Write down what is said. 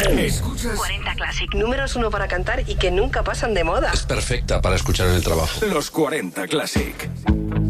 Escuchas 40 Classic. Números 1 para cantar y que nunca pasan de moda. Es perfecta para escuchar en el trabajo. los 40 Classic.